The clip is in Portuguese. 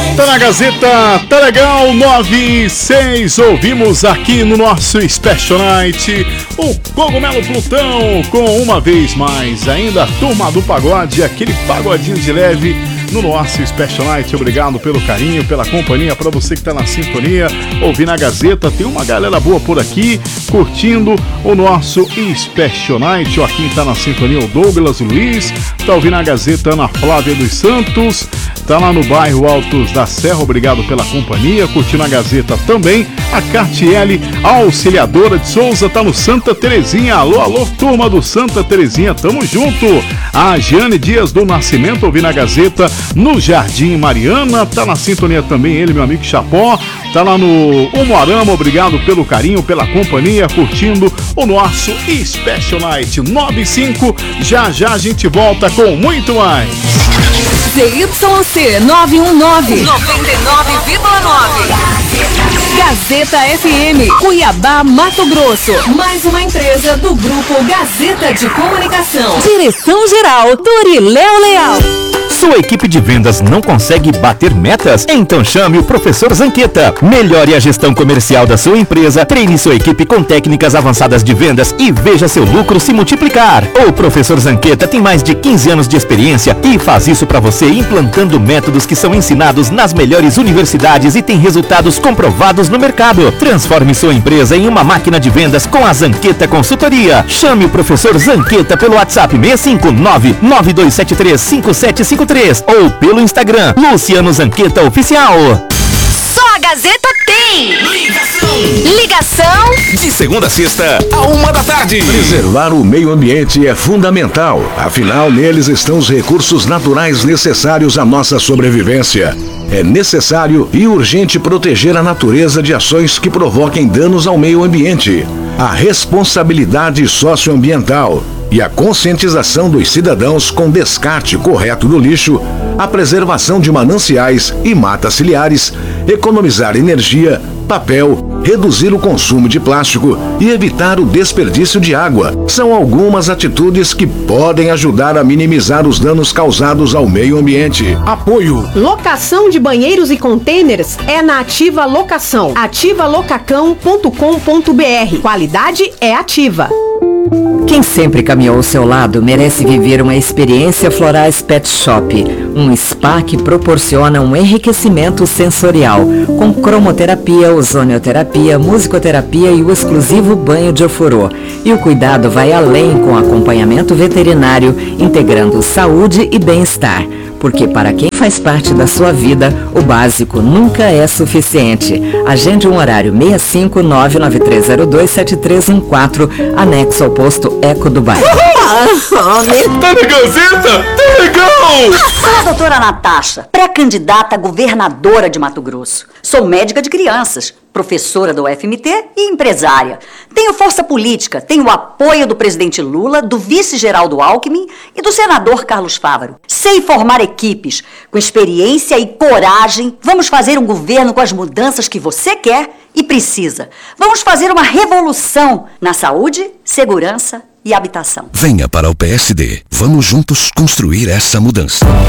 Tá na Gazeta, tá legal, 9:06. Ouvimos aqui no nosso Special Night o Cogumelo Plutão com Uma Vez Mais. Ainda a Turma do Pagode, aquele pagodinho de leve no nosso Special Night. Obrigado pelo carinho, pela companhia, para você que tá na sintonia, ouvindo a Gazeta. Tem uma galera boa por aqui, curtindo o nosso Special Night. Ó, quem tá na sintonia, o Douglas Luiz, tá ouvindo a Gazeta, Ana Flávia dos Santos, tá lá no bairro Altos da Serra, obrigado pela companhia, curtindo a Gazeta também. A Cartiele, Auxiliadora de Souza, tá no Santa Terezinha. Alô, alô, turma do Santa Terezinha, tamo junto. A Jane Dias do Nascimento, ouvindo a Gazeta no Jardim Mariana, tá na sintonia também ele, meu amigo Chapó, tá lá no Umuarama, obrigado pelo carinho, pela companhia, curtindo o nosso Special Night 95. Já já a gente volta com muito mais. ZYC 919 99,9 Gazeta FM, Cuiabá, Mato Grosso. Mais uma empresa do Grupo Gazeta de Comunicação. Direção-geral, Doriléo Leal. Sua equipe de vendas não consegue bater metas? Então chame o Professor Zanqueta. Melhore a gestão comercial da sua empresa, treine sua equipe com técnicas avançadas de vendas e veja seu lucro se multiplicar. O Professor Zanqueta tem mais de 15 anos de experiência e faz isso para você implantando métodos que são ensinados nas melhores universidades e tem resultados comprovados no mercado. Transforme sua empresa em uma máquina de vendas com a Zanqueta Consultoria. Chame o Professor Zanqueta pelo WhatsApp 659-9273-5753 ou pelo Instagram Luciano Zanqueta Oficial. Só a Gazeta tem ligação de segunda a sexta, à 1h. Preservar o meio ambiente é fundamental, afinal neles estão os recursos naturais necessários à nossa sobrevivência. É necessário e urgente proteger a natureza de ações que provoquem danos ao meio ambiente. A responsabilidade socioambiental e a conscientização dos cidadãos com descarte correto do lixo, a preservação de mananciais e matas ciliares, economizar energia, papel, reduzir o consumo de plástico e evitar o desperdício de água são algumas atitudes que podem ajudar a minimizar os danos causados ao meio ambiente. Apoio. Locação de banheiros e contêineres é na Ativa Locação. Ativalocacão.com.br. Qualidade é Ativa. Quem sempre caminhou ao seu lado merece viver uma experiência Florais Pet Shop, um spa que proporciona um enriquecimento sensorial, com cromoterapia, ozonioterapia, musicoterapia e o exclusivo banho de ofurô. E o cuidado vai além com acompanhamento veterinário, integrando saúde e bem-estar. Porque para quem faz parte da sua vida, o básico nunca é suficiente. Agende um horário 65993027314, anexo ao posto Eco do Bairro. Tá na Gazeta? Tá legal! Sou a doutora Natasha, pré-candidata a governadora de Mato Grosso. Sou médica de crianças, professora do UFMT e empresária. Tenho força política, tenho o apoio do presidente Lula, do vice-geraldo Alckmin e do senador Carlos Fávaro. Sei formar equipes. Com experiência e coragem, vamos fazer um governo com as mudanças que você quer e precisa. Vamos fazer uma revolução na saúde, segurança e habitação. Venha para o PSD. Vamos juntos construir essa mudança.